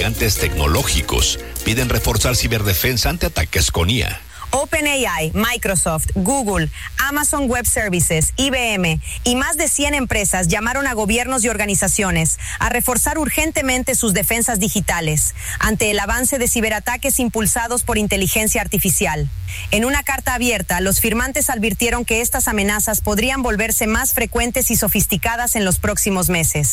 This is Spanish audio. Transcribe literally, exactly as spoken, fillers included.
gigantes tecnológicos piden reforzar ciberdefensa ante ataques con I A. OpenAI, Microsoft, Google, Amazon Web Services, I B M y más de cien empresas llamaron a gobiernos y organizaciones a reforzar urgentemente sus defensas digitales ante el avance de ciberataques impulsados por inteligencia artificial. En una carta abierta, los firmantes advirtieron que estas amenazas podrían volverse más frecuentes y sofisticadas en los próximos meses.